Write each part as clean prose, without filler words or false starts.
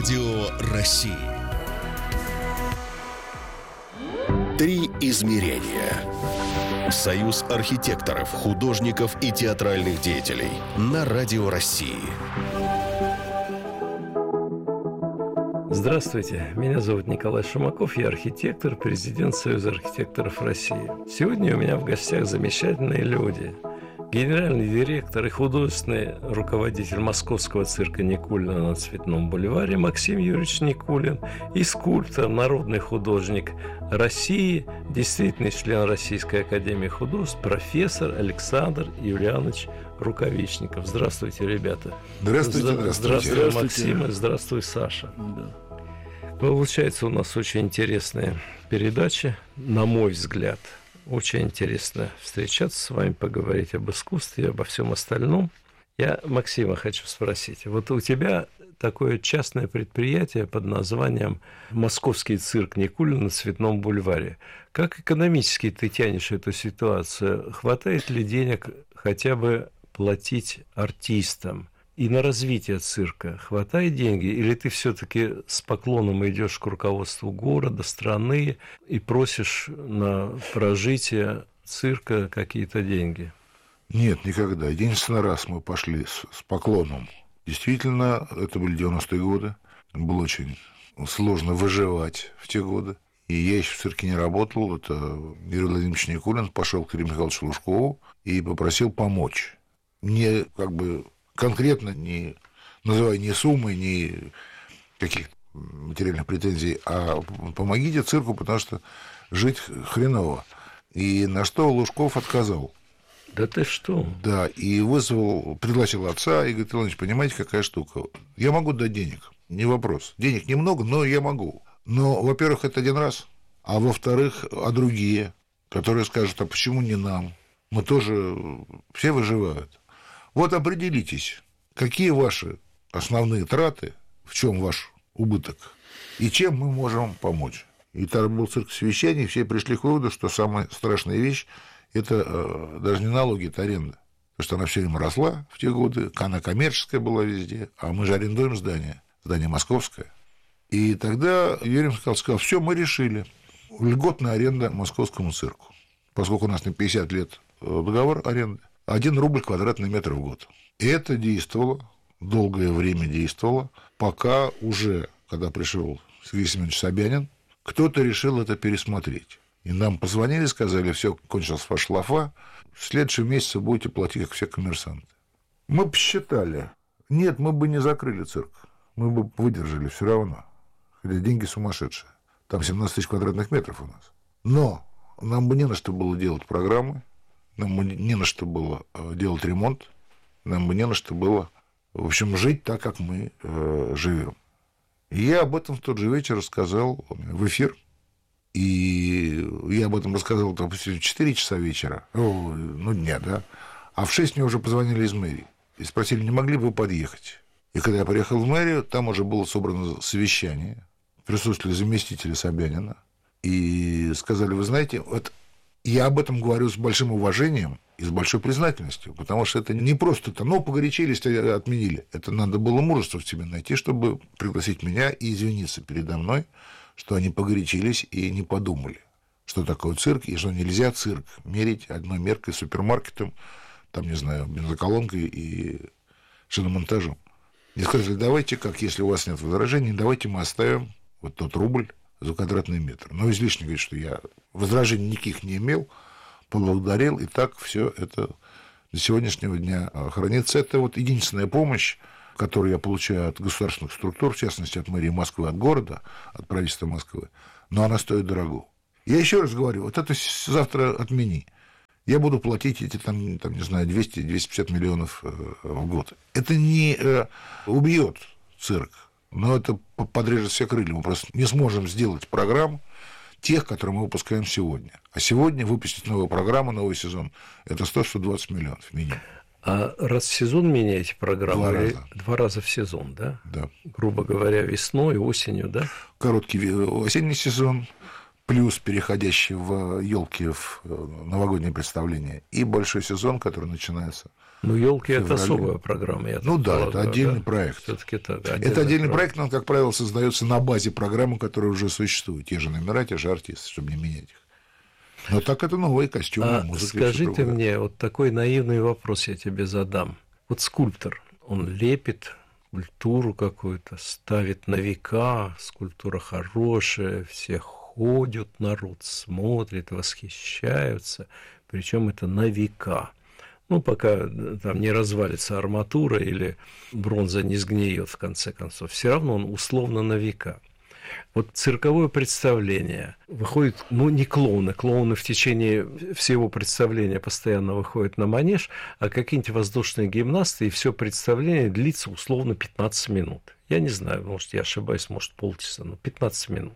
Радио России. Три измерения. Союз архитекторов, художников и театральных деятелей на Радио России. Здравствуйте, меня зовут Николай Шумаков, я архитектор, президент Союза архитекторов России. Сегодня у меня в гостях замечательные люди. Генеральный директор и художественный руководитель Московского цирка Никулина на Цветном бульваре Максим Юрьевич Никулин и скульптор, народный художник России, действительный член Российской академии художеств, профессор Александр Юлианович Рукавичников. Здравствуйте, ребята. Здравствуйте. Здравствуй, Максим, и здравствуй, Саша. Да. Получается, у нас очень интересная передача, на мой взгляд. Очень интересно встречаться с вами, поговорить об искусстве и обо всем остальном. Я Максима хочу спросить. Вот у тебя такое частное предприятие под названием «Московский цирк Никулина на Цветном бульваре». Как экономически ты тянешь эту ситуацию? Хватает ли денег хотя бы платить артистам? И на развитие цирка хватает деньги? Или ты все-таки с поклоном идешь к руководству города, страны и просишь на прожитие цирка какие-то деньги? Нет, никогда. Единственный раз мы пошли с поклоном. Действительно, это были 90-е годы. Было очень сложно выживать в те годы. И я еще в цирке не работал. Это Юрий Владимирович Никулин пошел к Андрею Михайловичу Лужкову и попросил помочь. Мне конкретно, не называя ни суммы, ни каких-то материальных претензий, а помогите цирку, потому что жить хреново. И на что Лужков отказал. Да ты что? Да, и пригласил отца и говорит: Иванович, понимаете, какая штука? Я могу дать денег, не вопрос. Денег немного, но я могу. Но, во-первых, это один раз, а во-вторых, другие, которые скажут: а почему не нам? Мы тоже, все выживают. Вот определитесь, какие ваши основные траты, в чем ваш убыток, и чем мы можем помочь. И там был цирк совещаний, все пришли к выводу, что самая страшная вещь – это даже не налоги, это аренда. Потому что она все время росла в те годы, она коммерческая была везде, а мы же арендуем здание московское. И тогда Юрий Михайлович сказал: все, мы решили, льготная аренда московскому цирку. Поскольку у нас на 50 лет договор аренды, 1 рубль квадратный метр в год. И это действовало, долгое время действовало, пока уже, когда пришел Сергей Семенович Собянин, кто-то решил это пересмотреть. И нам позвонили, сказали: все, кончилась ваша лафа, в следующем месяце будете платить, как все коммерсанты. Мы посчитали. Нет, мы бы не закрыли цирк, мы бы выдержали все равно. Хотя деньги сумасшедшие. Там 17 тысяч квадратных метров у нас. Но нам бы не на что было делать программы, нам бы не на что было делать ремонт, нам бы не на что было, в общем, жить так, как мы живем. И я об этом в тот же вечер рассказал в эфир. И я об этом рассказал, допустим, в 4 часа вечера, дня, да. А в 6 мне уже позвонили из мэрии и спросили: не могли бы вы подъехать? И когда я приехал в мэрию, там уже было собрано совещание, присутствовали заместители Собянина, и сказали: вы знаете, вот я об этом говорю с большим уважением и с большой признательностью, потому что это не просто погорячились, отменили. Это надо было мужество в себе найти, чтобы пригласить меня и извиниться передо мной, что они погорячились и не подумали, что такое цирк, и что нельзя цирк мерить одной меркой, супермаркетом, бензоколонкой и шиномонтажом. И сказали: давайте, если у вас нет возражений, давайте мы оставим вот тот рубль за квадратный метр. Но излишне говорить, что я возражений никаких не имел, поблагодарил, и так все это до сегодняшнего дня хранится. Это вот единственная помощь, которую я получаю от государственных структур, в частности, от мэрии Москвы, от города, от правительства Москвы, но она стоит дорого. Я еще раз говорю, вот это завтра отмени. Я буду платить эти, 200-250 миллионов в год. Это не убьет цирк, но это подрежет все крылья. Мы просто не сможем сделать программ тех, которые мы выпускаем сегодня. А сегодня выпустить новую программу, новый сезон – это 100-120 миллионов минимум. А раз в сезон меняете программу? 2 раза. 2 раза в сезон, да? Да. Грубо говоря, весной, осенью, да? Короткий осенний сезон, плюс переходящий в елки, в новогоднее представление, и большой сезон, который начинается. Ну, елки это особая программа. Это отдельный проект. Все-таки это отдельный проект, но, как правило, создается на базе программы, которая уже существует. Те же номера, те же артисты, чтобы не менять их. Но так это новые костюмы, музыка. Скажи ты мне, вот такой наивный вопрос я тебе задам. Вот скульптор, он лепит скульптуру какую-то, ставит на века, скульптура хорошая, все ходят, народ смотрит, восхищаются, причем это на века. Ну, пока там не развалится арматура или бронза не сгниет, в конце концов, все равно он условно на века. Вот цирковое представление выходит, не клоуны. Клоуны в течение всего представления постоянно выходят на манеж, а какие-нибудь воздушные гимнасты, и все представление длится условно 15 минут. Я не знаю, может, я ошибаюсь, может, полчаса, но 15 минут.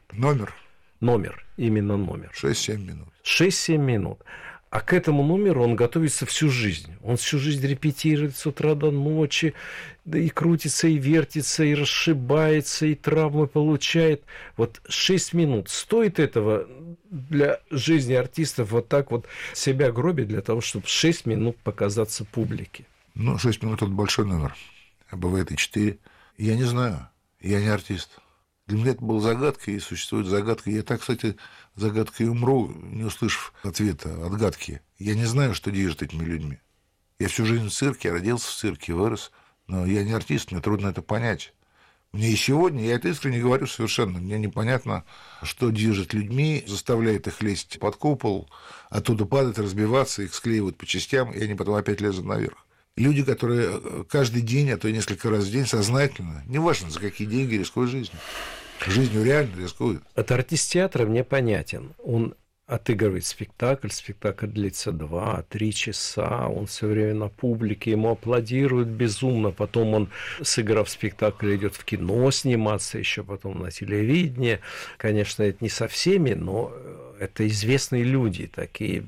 Номер, именно номер. 6-7 минут. 6-7 минут. А к этому номеру он готовится всю жизнь. Он всю жизнь репетирует с утра до ночи, да и крутится, и вертится, и расшибается, и травмы получает. Вот 6 минут. Стоит этого для жизни артистов вот так вот себя гробить для того, чтобы 6 минут показаться публике? 6 минут – это большой номер. А бывает и 4. Я не знаю. Я не артист. Для меня это была загадка, и существует загадка. Я так, кстати, загадкой умру, не услышав ответа, отгадки. Я не знаю, что движет этими людьми. Я всю жизнь в цирке, родился в цирке, вырос. Но я не артист, мне трудно это понять. Мне и сегодня, я это искренне говорю совершенно, мне непонятно, что движет людьми, заставляет их лезть под купол, оттуда падать, разбиваться, их склеивают по частям, и они потом опять лезут наверх. Люди, которые каждый день, а то и несколько раз в день сознательно, неважно за какие деньги, рискуют жизнью. Жизнью реально рискуют. Это артист театра мне понятен. Он отыгрывает спектакль длится 2-3 часа, он все время на публике, ему аплодируют безумно, потом он, сыграв спектакль, идет в кино сниматься, еще потом на телевидении. Конечно, это не со всеми, но это известные люди, такие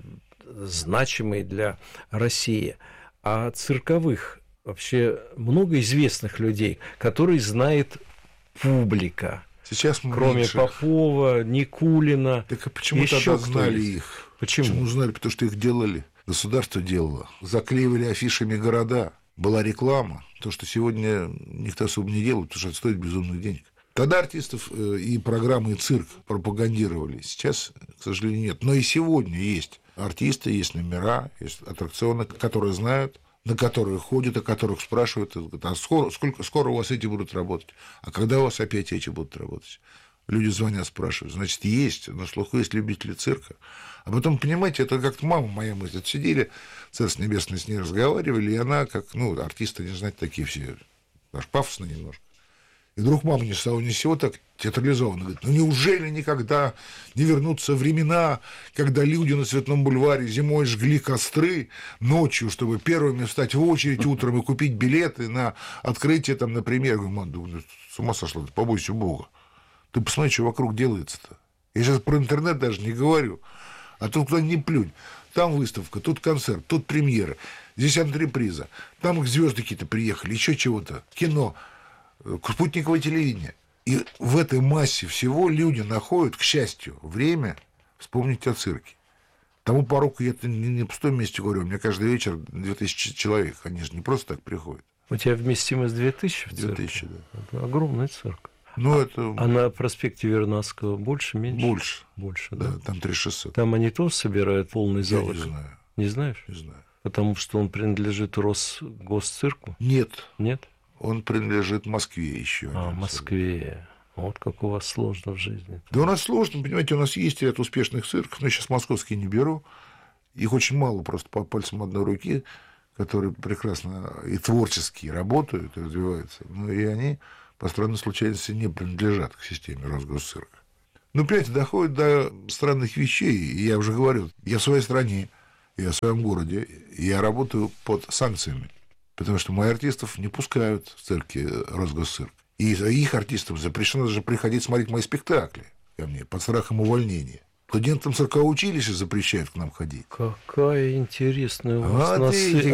значимые для России. А цирковых вообще много известных людей, которые знает публика. Сейчас мы кроме меньше. Попова, Никулина. Так а почему еще тогда знали их? Почему знали? Потому что их делали. Государство делало. Заклеивали афишами города. Была реклама. То, что сегодня никто особо не делает, потому что это стоит безумных денег. Тогда артистов и программы, и цирк пропагандировали. Сейчас, к сожалению, нет. Но и сегодня есть артисты, есть номера, есть аттракционы, которые знают, на которые ходят, о которых спрашивают, а скоро у вас эти будут работать, а когда у вас опять эти будут работать. Люди звонят, спрашивают. Значит, есть, на слуху есть любители цирка. А потом, понимаете, это как-то мама моя, мы тут сидели, Царство Небесное, с ней разговаривали, и она, как, артисты, не знаете, такие все, аж пафосно немножко. И вдруг мама ни с того ни с сего так театрализованно говорит: неужели никогда не вернутся времена, когда люди на Цветном бульваре зимой жгли костры ночью, чтобы первыми встать в очередь утром и купить билеты на открытие, там, например. Я говорю: мама, с ума сошла, ты побойся Бога. Ты посмотри, что вокруг делается-то. Я сейчас про интернет даже не говорю. А тут куда ни плюнь. Там выставка, тут концерт, тут премьера, здесь антреприза. Там звезды какие-то приехали, еще чего-то, кино, спутниковое телевидение. И в этой массе всего люди находят, к счастью, время вспомнить о цирке. Тому пороку я не в пустом месте говорю, у меня каждый вечер 2000 человек, они же не просто так приходят. У тебя вместимость 2000 в цирке? 2000, да. Это огромный цирк. Это... А на проспекте Вернадского больше, меньше? Больше, да. Там 3600. Там они тоже собирают полный зал? Я не знаю. Не знаешь? Не знаю. Потому что он принадлежит Росгосцирку? Нет. Нет? Он принадлежит Москве еще. Москве. Вот как у вас сложно в жизни. Да у нас сложно, понимаете, у нас есть ряд успешных цирков, но я сейчас московские не беру. Их очень мало, просто по пальцам одной руки, которые прекрасно и творчески работают, и развиваются. Но и они по странной случайности не принадлежат к системе Росгосцирка. Понимаете, доходит до странных вещей. И я уже говорю, я в своей стране, я в своем городе, я работаю под санкциями. Потому что моих артистов не пускают в цирки Росгосцирк. И их артистам запрещено даже приходить смотреть мои спектакли ко мне под страхом увольнения. Студентам циркового училища запрещают к нам ходить. Какая интересная у вас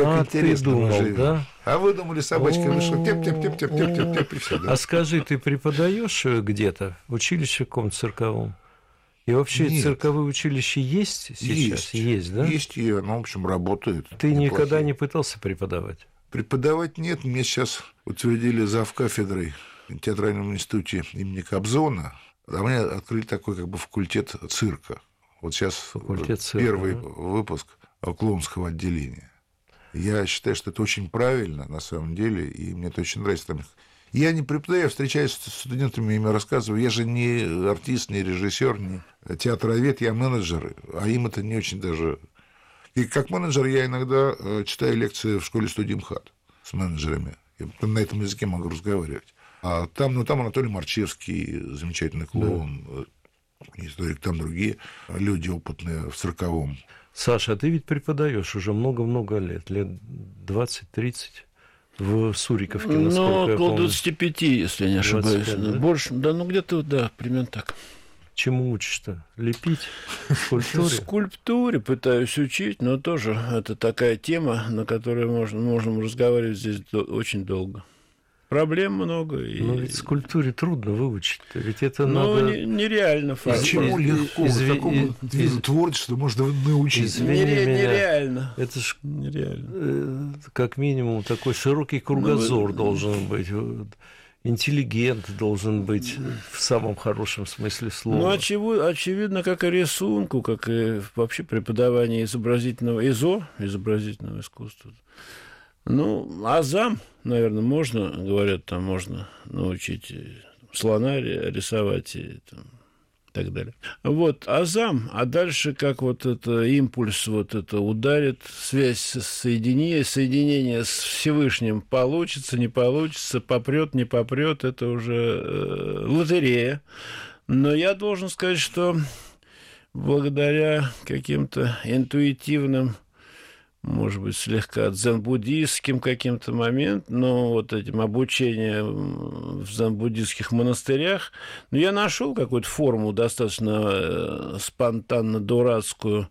ты думал, да? А вы думали, собачка вышла, теп-теп-теп-теп-теп-теп, и все, да? А скажи, ты преподаешь где-то в училище каком-то цирковом? И вообще Нет. цирковые училища есть сейчас? Есть, да? Есть, и оно, в общем, работает. Ты никогда неплохие. не пытался преподавать? Преподавать нет. Мне сейчас утвердили завкафедрой в театральном институте имени Кобзона. А мне открыли такой как бы факультет цирка. Вот сейчас Факультет цирка, первый да? выпуск клоунского отделения. Я считаю, что это очень правильно, на самом деле, и мне это очень нравится. Там я не преподаю, я встречаюсь с студентами, им рассказываю. Я же не артист, не режиссер, не театровед, я менеджер, а им это не очень даже... И как менеджер я иногда читаю лекции в школе-студии МХАТ с менеджерами. Я на этом языке могу разговаривать. А там Анатолий Марчевский, замечательный клоун, историк, там другие люди опытные в цирковом. Саша, а ты ведь преподаешь уже много-много лет 20-30 в Суриковке, насколько я около помню. 25, если я не ошибаюсь. 25, да? Больше, где-то, примерно так. Чему учишь-то? Лепить? Скульптуре? Скульптуре пытаюсь учить, но тоже это такая тема, на которой можем разговаривать здесь очень долго. Проблем много. Но ведь скульптуре трудно выучить-то, ведь это надо... нереально. Почему легко? Такому виду творчества можно научить. Извини меня. Нереально. Это ж Нереально. как минимум такой широкий кругозор должен быть. Интеллигент должен быть в самом хорошем смысле слова. Очевидно, как и рисунку, как и вообще преподавание изобразительного искусства. Азам, наверное, говорят, там можно научить слона рисовать и так далее. Азам, а дальше как это импульс это ударит, связь соединение с Всевышним получится, не получится, попрет, не попрет, это уже лотерея. Но я должен сказать, что благодаря каким-то интуитивным, может быть, слегка дзен-буддистским каким-то моментом, но этим обучением в дзен-буддистских монастырях, я нашел какую-то форму достаточно спонтанно-дурацкую,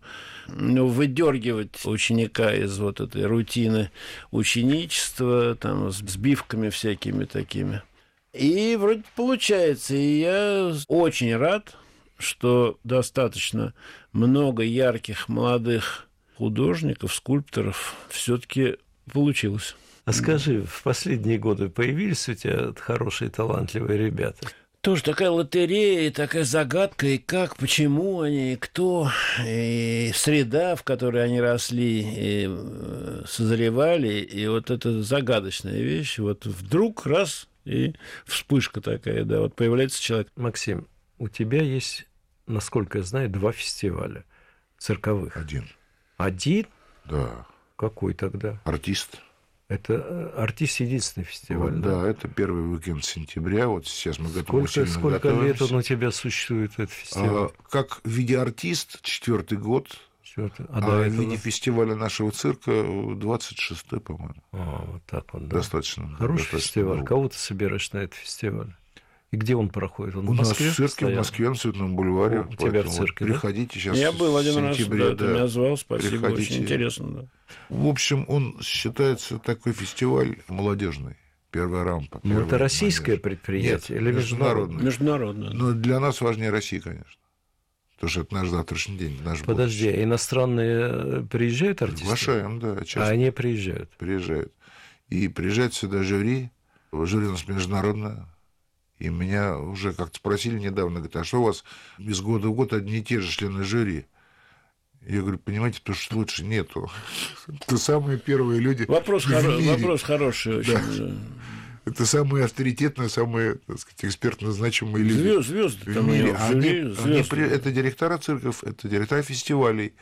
выдергивать ученика из этой рутины ученичества, с сбивками всякими такими. И вроде получается, и я очень рад, что достаточно много ярких молодых художников, скульпторов все-таки получилось. А скажи, в последние годы появились у тебя хорошие, талантливые ребята? Тоже такая лотерея, такая загадка, и как, почему они, и кто, и среда, в которой они росли, и созревали, и это загадочная вещь. Вдруг раз, и вспышка такая, появляется человек. Максим, у тебя есть, насколько я знаю, 2 фестиваля цирковых. Один? Да. Какой тогда? Артист. Это артист единственный фестиваль, да? Да, это первый уикенд сентября. Сейчас мы к этому сильно Сколько готовимся. лет он у тебя существует, этот фестиваль? Как в виде артист 4-й год. А в виде фестиваля нашего цирка 26-й, по-моему. Вот так вот, да. Достаточно. Хороший фестиваль. Долго. Кого ты собираешь на этот фестиваль? И где он проходит? Он у в нас Москве в цирке, стоял? в Москве, на Цветном бульваре. У тебя в цирке, приходите сейчас. Я был один раз, сентябре, ты меня звал, спасибо, приходите. очень интересно. Да. В общем, он считается такой фестиваль молодежный. Первая рампа. Это российское предприятие или международное? Международное. Но для нас важнее России, конечно. Потому что это наш завтрашний день. Подожди, а иностранные приезжают артисты? Приглашаем, да. А они приезжают? Приезжают. И приезжает сюда жюри. Жюри у нас международное. И меня уже как-то спросили недавно, говорят, а что у вас из года в год одни и те же члены жюри? Я говорю, понимаете, потому что лучше нету. Это самые первые люди Вопрос хороший очень. Да. Это самые авторитетные, самые, так сказать, экспертно значимые люди. Звезды в там мире. это Это директора цирков, это директора фестивалей,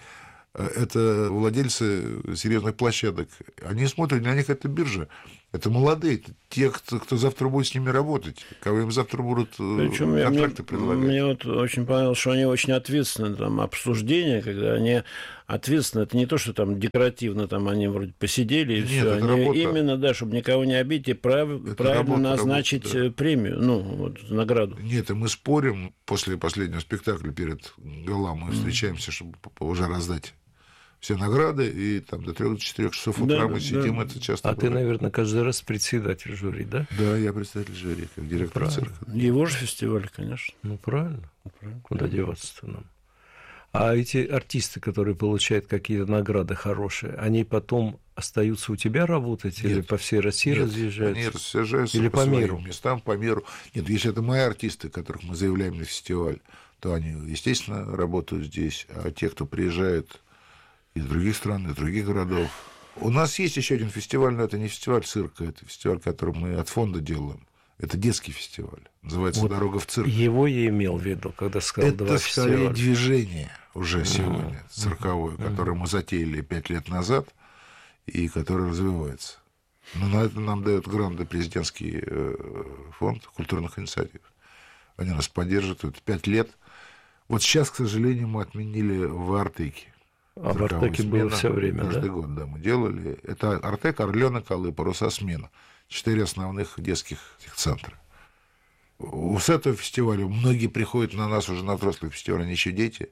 это владельцы серьезных площадок. Они смотрят, для них это биржа. Это молодые, те, кто завтра будет с ними работать, кого им завтра будут контракты предлагать. Мне очень понравилось, что они очень ответственны, обсуждения, когда они ответственны, это не то, что декоративно, они вроде посидели, и все. Они работа. Именно, чтобы никого не обидеть и правильно назначить премию, награду. Нет, и мы спорим после последнего спектакля перед галам, мы встречаемся, чтобы уже раздать все награды, и там до 3-4 часов утра мы сидим, это часто А бывает. ты, наверное, каждый раз председатель жюри, да? Да, я председатель жюри, как директор цирка. Его же фестиваль, конечно. Ну, правильно. Куда деваться-то нам? А эти артисты, которые получают какие-то награды хорошие, они потом остаются у тебя работать или по всей России разъезжаются? Они разъезжаются или по по своим миру? местам, по миру. Нет, если это мои артисты, которых мы заявляем на фестиваль, то они, естественно, работают здесь. А те, кто приезжает из других стран, из других городов. У нас есть еще один фестиваль, но это не фестиваль цирка, это фестиваль, который мы от фонда делаем. Это детский фестиваль. Называется «Дорога в цирк». Его я имел в виду, когда сказал Это два скорее фестиваля. движение уже сегодня цирковое, которое мы затеяли 5 лет назад и которое развивается. Но на это нам дает гранты президентский фонд культурных инициатив. Они нас поддерживают 5 лет. Вот сейчас, к сожалению, мы отменили в Артеке. А в Артеке было все время, каждый да? год, да, мы делали. Это Артек, Орленок, Алыпа, Русосмена. 4 основных детских центра. С этого фестиваля многие приходят на нас уже на взрослый фестиваль, они еще дети.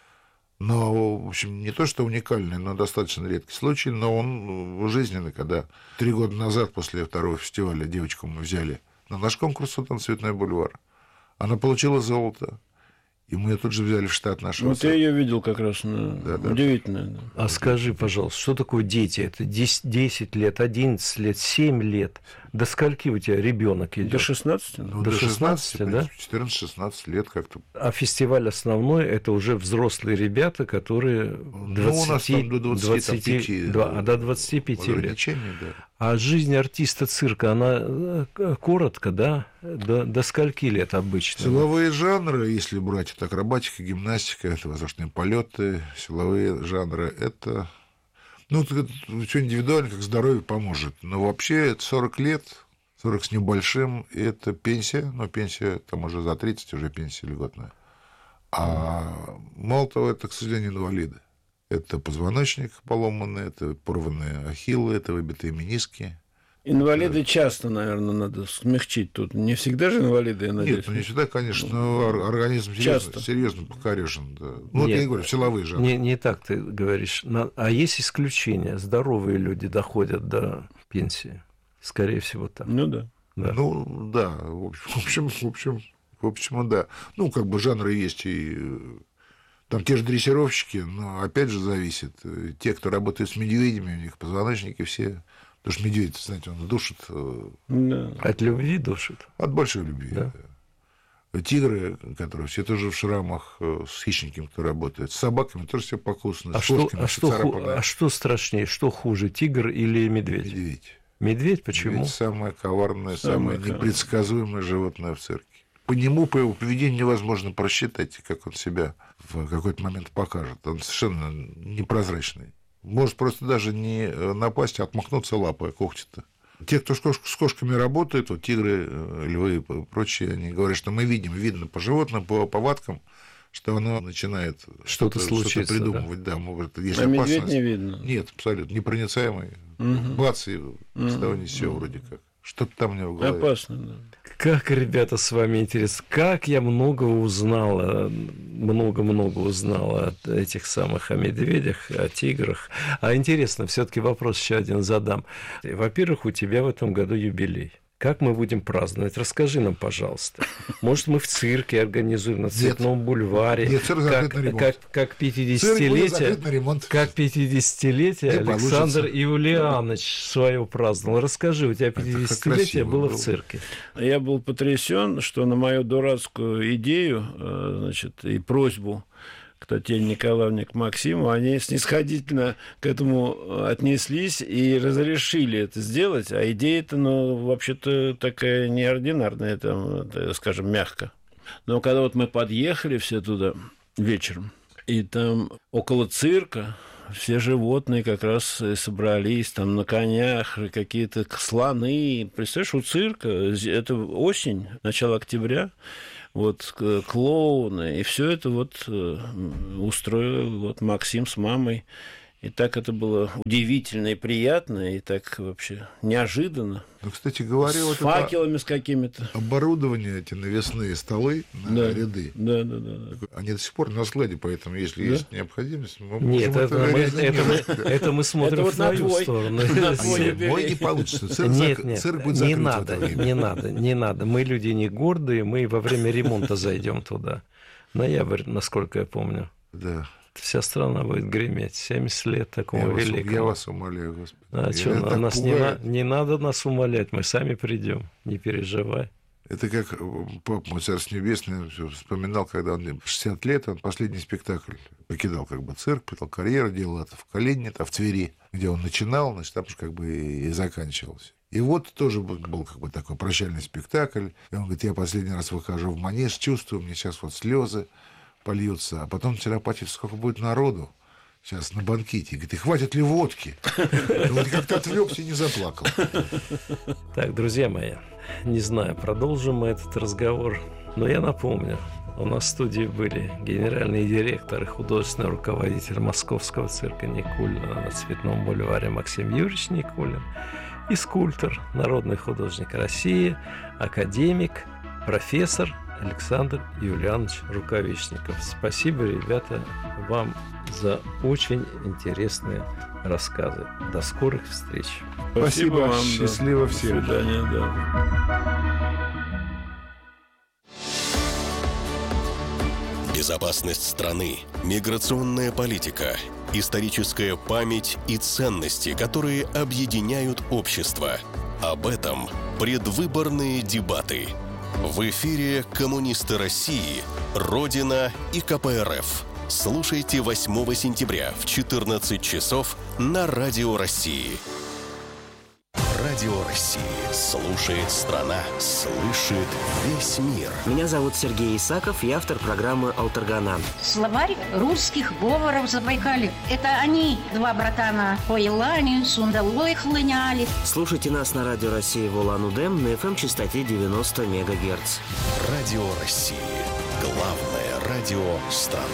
Но, в общем, не то, что уникальный, но достаточно редкий случай, но он жизненный, когда 3 года назад, после второго фестиваля, девочку мы взяли на наш конкурс «Султан Цветной бульвар». Она получила золото, и мы ее тут же взяли в штат нашего Вот я ее видел как раз. Удивительно. Да. А скажи, пожалуйста, что такое дети? Это 10 лет, 11 лет, 7 лет? До скольки у тебя ребенок идет? До 16? Ну, до 16, да? 14-16 лет как-то. А фестиваль основной – это уже взрослые ребята, которые 20, у нас там до 25, до 25 лет. Ограничения, да. А жизнь артиста цирка, она коротко, да? До скольки лет обычно? Силовые жанры, если брать, это акробатика, гимнастика, это воздушные полеты, силовые жанры, это... Ну, все индивидуально, как здоровье поможет. Но вообще это 40 лет, 40 с небольшим, и это пенсия. Но пенсия там уже за 30, уже пенсия льготная. А мало того, это, к сожалению, инвалиды. Это позвоночник поломанный, это порванные ахиллы, это выбитые мениски. Инвалиды часто, наверное, надо смягчить тут. Не всегда же инвалиды, я надеюсь. Нет, ну не всегда, конечно, организм серьезно покорежен. Да. Ну, Нет, я не говорю, силовые жанры. Не так ты говоришь. А есть исключения? Здоровые люди доходят до пенсии? Скорее всего, так. Ну, да. Ну, да, в общем, да. Ну, как бы жанры есть и... Там те же дрессировщики, но опять же зависит. Те, кто работает с медведями, у них позвоночники все... Потому что медведь, знаете, он душит... Да. От любви душит? От большой любви, да. Тигры, которые все тоже в шрамах, с хищниками, кто работает, с собаками тоже все покусаны, с кошками, а что страшнее, что хуже, тигр или медведь? Медведь. Медведь почему? Медведь самое коварное, самое непредсказуемое животное в цирке. По нему, по его поведению невозможно просчитать, как он себя в какой-то момент покажет. Он совершенно непрозрачный. Может просто даже не напасть, а отмахнуться лапой, когти-то. Те, кто с кошками работает, вот тигры, львы и прочие, они говорят, что мы видно по животным, по повадкам, что оно начинает что-то придумывать. Да? Если медведь не видно? Нет, абсолютно. Непроницаемый. Бац, и с того ни с сего вроде как. Что-то там у него в голове. Опасно, да. Как, ребята, с вами интересно. Как я много узнал от этих самых о медведях, о тиграх. А интересно, все-таки вопрос еще один задам. Во-первых, у тебя в этом году юбилей. Как мы будем праздновать? Расскажи нам, пожалуйста. Может, мы в цирке организуем на Цветном бульваре? Нет, цирк закрыт на ремонт. Как 50-летие Александр Юлианович свое праздновал. Расскажи, у тебя 50-летие было в цирке. Я был потрясен, что на мою дурацкую идею, значит, и просьбу к Татьяне Николаевне, к Максиму, они снисходительно к этому отнеслись и разрешили это сделать. А идея-то, вообще-то такая неординарная, там, скажем, мягко. Но когда вот мы подъехали все туда вечером, и там около цирка все животные как раз собрались, там на конях, какие-то слоны. Представляешь, у цирка, это осень, начало октября, вот клоуны, и все это вот устроил вот Максим с мамой. И так это было удивительно и приятно, и так вообще неожиданно. Ну, кстати говоря, с вот факелами с какими-то. Оборудование, эти навесные столы на ряды. Да. Они до сих пор на складе, поэтому если есть необходимость, мы можем Нет, это мы смотрим в твою сторону. Мой не получится. Цирк будет закрыт. Не надо. Мы люди не гордые, мы во время ремонта зайдем туда. Ноябрь, насколько я помню. Да. Вся страна будет греметь. 70 лет такому великому. Я вас умоляю, Господи. А что, нас не надо нас умолять, мы сами придем, не переживай. Это как папа мой, Царство Небесное, вспоминал, когда он 60 лет, он последний спектакль покидал как бы цирк, покидал карьеру, делал это в Калинино, в Твери, где он начинал, значит, там же как бы и заканчивался. И вот тоже был как бы такой прощальный спектакль. И он говорит, я последний раз выхожу в манеж, чувствую, мне сейчас вот слезы польются, а потом вчера почти сколько будет народу сейчас на банкете. И говорит, и хватит ли водки? И вот как-то отвлекся и не заплакал. Так, друзья мои, не знаю, продолжим мы этот разговор, но я напомню, у нас в студии были генеральный директор и художественный руководитель Московского цирка Никулина на Цветном бульваре Максим Юрьевич Никулин и скульптор, народный художник России, академик, профессор Александр Юлианович Рукавишников. Спасибо, ребята, вам за очень интересные рассказы. До скорых встреч. Спасибо вам. Счастливо всем. До свидания. Безопасность страны, миграционная политика, историческая память и ценности, которые объединяют общество. Об этом предвыборные дебаты. В эфире «Коммунисты России», «Родина» и КПРФ. Слушайте 8 сентября в 14 часов на Радио России. Радио России. Слушает страна, слышит весь мир. Меня зовут Сергей Исаков, я автор программы «Алтаргана». Словарь русских говоров Забайкалья. Это они, два братана, по Елане, Сундалой хлыняли. Слушайте нас на Радио России в Улан-Удэ на FM-частоте 90 МГц. Радио России. Главное радио страны.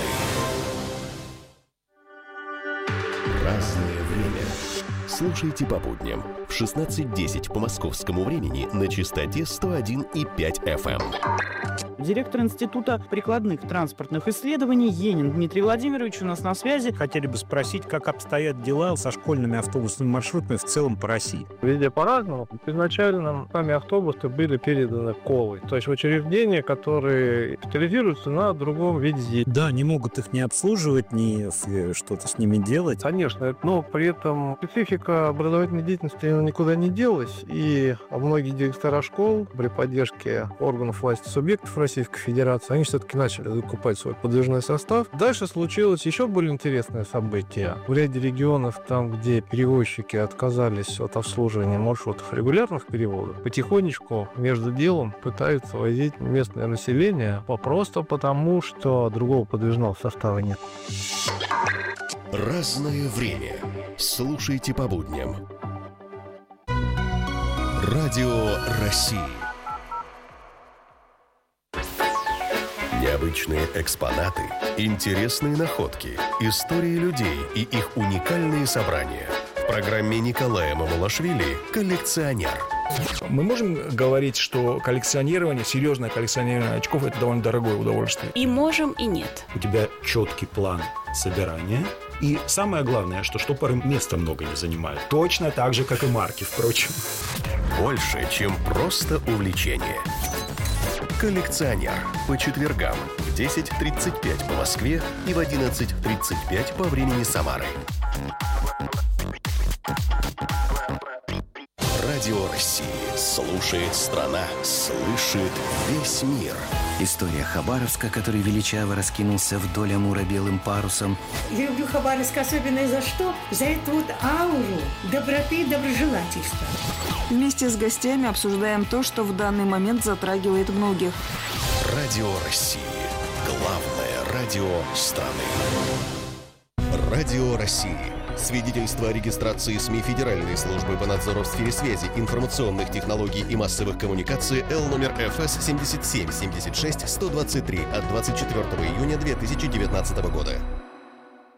Разное время. Слушайте по будням в 16:10 по московскому времени на частоте 101,5 FM. Директор Института прикладных транспортных исследований Енин Дмитрий Владимирович у нас на связи. Хотели бы спросить, как обстоят дела со школьными автобусными маршрутами в целом по России. Везде по-разному. Изначально сами автобусы были переданы КОЛы, то есть в учреждения, которые специализируются на другом виде. Да, не могут их не обслуживать, ни что-то с ними делать. Конечно, но при этом специфика образовательной деятельности никуда не делась, и многие директора школ при поддержке органов власти субъектов Российской Федерации, они все-таки начали закупать свой подвижной состав. Дальше случилось еще более интересное событие. В ряде регионов, там, где перевозчики отказались от обслуживания маршрутов регулярных переводов, потихонечку между делом пытаются возить местное население просто потому, что другого подвижного состава нет. Разное время. Слушайте по будням. Радио России. Необычные экспонаты, интересные находки, истории людей и их уникальные собрания. В программе Николая Мамулашвили «Коллекционер». Мы можем говорить, что коллекционирование, серьезное коллекционирование очков – это довольно дорогое удовольствие? И можем, и нет. У тебя четкий план собирания. И самое главное, что штопоры места много не занимают. Точно так же, как и марки, впрочем. Больше, чем просто увлечение. «Коллекционер» по четвергам в 10:35 по Москве и в 11:35 по времени Самары. Радио России. Слушает страна, слышит весь мир. История Хабаровска, который величаво раскинулся вдоль Амура белым парусом. Я люблю Хабаровск особенно за что? За эту вот ауру доброты и доброжелательства. Вместе с гостями обсуждаем то, что в данный момент затрагивает многих. Радио России. Главное радио страны. Радио России. Свидетельство о регистрации СМИ Федеральной службы по надзору в сфере связи, информационных технологий и массовых коммуникаций Л номер ФС 77 76 123 от 24 июня 2019 года.